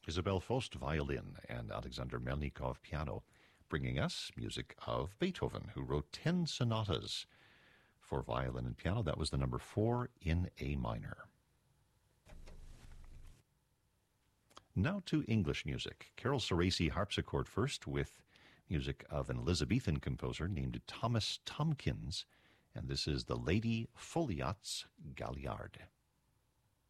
Isabel Faust, violin, and Alexander Melnikov, piano, bringing us music of Beethoven, who wrote 10 sonatas for violin and piano. That was the number 4 in A minor. Now to English music. Carol Ceresi harpsichord first, with music of an Elizabethan composer named Thomas Tomkins, and this is the Lady Folliot's Galliard.